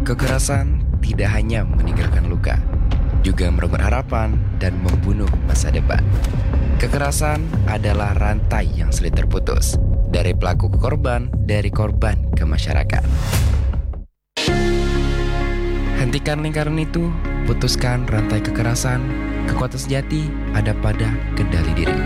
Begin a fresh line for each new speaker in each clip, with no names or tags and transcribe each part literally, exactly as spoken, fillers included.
Kekerasan tidak hanya meninggalkan luka, juga merenggut harapan dan membunuh masa depan. Kekerasan adalah rantai yang sulit terputus, dari pelaku ke korban, dari korban ke masyarakat. Hentikan lingkaran itu, putuskan rantai kekerasan. Kekuatan sejati ada pada kendali diri.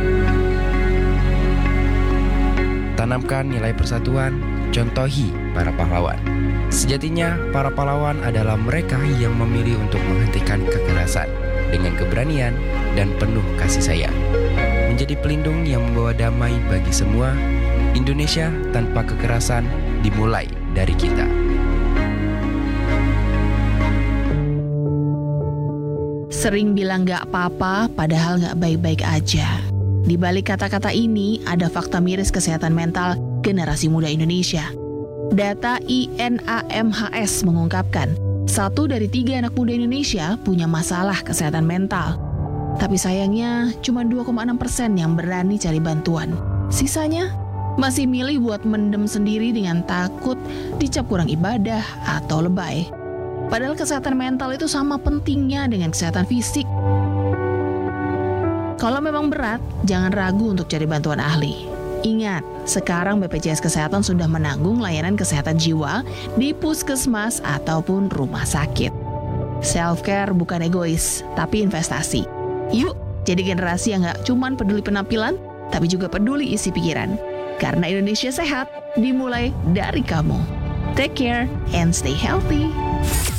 Tanamkan nilai persatuan, contohi para pahlawan. Sejatinya, para pahlawan adalah mereka yang memilih untuk menghentikan kekerasan dengan keberanian dan penuh kasih sayang. Menjadi pelindung yang membawa damai bagi semua, Indonesia tanpa kekerasan dimulai dari kita.
Sering bilang gak apa-apa, padahal gak baik-baik aja. Di balik kata-kata ini, ada fakta miris kesehatan mental generasi muda Indonesia. Data I N A M H S mengungkapkan, satu dari tiga anak muda Indonesia punya masalah kesehatan mental. Tapi sayangnya, cuma dua koma enam persen yang berani cari bantuan. Sisanya masih milih buat mendem sendiri dengan takut dicap kurang ibadah atau lebay. Padahal kesehatan mental itu sama pentingnya dengan kesehatan fisik. Kalau memang berat, jangan ragu untuk cari bantuan ahli. Ingat, sekarang B P J S Kesehatan sudah menanggung layanan kesehatan jiwa di puskesmas ataupun rumah sakit. Self-care bukan egois, tapi investasi. Yuk, jadi generasi yang gak cuman peduli penampilan, tapi juga peduli isi pikiran. Karena Indonesia sehat, dimulai dari kamu. Take care and stay healthy.